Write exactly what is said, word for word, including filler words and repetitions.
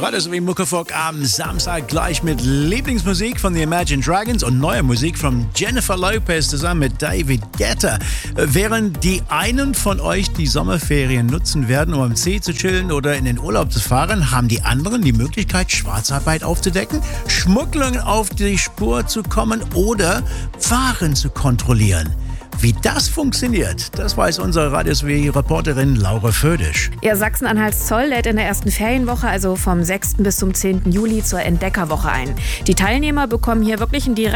Radio sowie Muckefuck am Samstag gleich mit Lieblingsmusik von The Imagine Dragons und neuer Musik von Jennifer Lopez zusammen mit David Guetta. Während die einen von euch die Sommerferien nutzen werden, um am See zu chillen oder in den Urlaub zu fahren, haben die anderen die Möglichkeit, Schwarzarbeit aufzudecken, Schmugglern auf die Spur zu kommen oder Waren zu kontrollieren. Wie das funktioniert, das weiß unsere Radio Reporterin Laura Födisch. Ja, Sachsen-Anhalts Zoll lädt in der ersten Ferienwoche, also vom sechsten bis zum zehnten Juli, zur Entdeckerwoche ein. Die Teilnehmer bekommen hier wirklich einen direkten